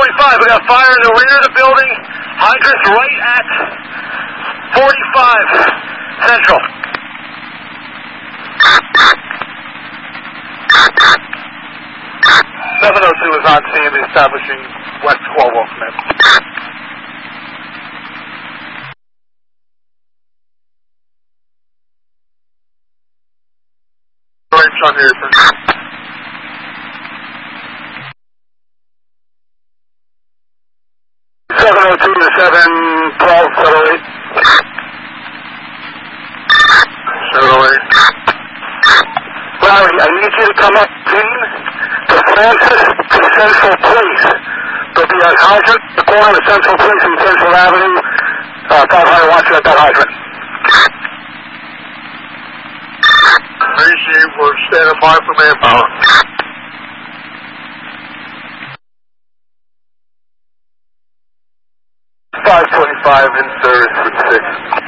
525, we got fire in the rear of the building. Hydrants right at 45 Central. 702 is on scene, establishing West Cornwall, command. Range on here, sir. 702 to 712, 708. 708. Larry, I need you to come up, team, to Francis to Central Place. There'll be a hydrant at the corner of Central Place and Central Avenue. 500 watching at that hydrant. Appreciate, we're standing by for manpower. 525 in service with 6.